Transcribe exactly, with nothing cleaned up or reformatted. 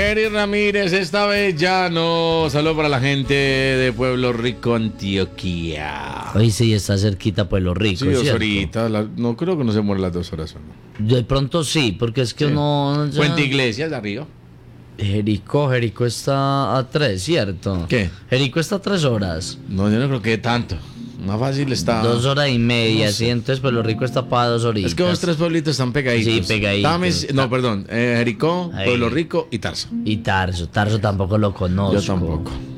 Eri Ramírez, esta vez ya no. Saludos para la gente de Pueblo Rico, Antioquia. Hoy sí está cerquita Pueblo Rico, Sí, dos ¿cierto? horitas. la- no creo que no se muere las dos horas. ¿O no? De pronto sí, porque es que Sí. uno... ya- Puente Iglesias, de arriba. Jericó, Jericó está a tres, ¿cierto? ¿Qué? Jericó está a tres horas. No, yo no creo que tanto. Más fácil está. Dos horas y media, no sí, sé. entonces Pueblo Rico está para dos horitas. Es que los tres pueblitos están pegaditos. Sí, pegaditos. Tames- no, perdón. eh, Jericó, Ahí. Pueblo Rico y Tarso. Y Tarso, Tarso tampoco lo conozco. Yo tampoco.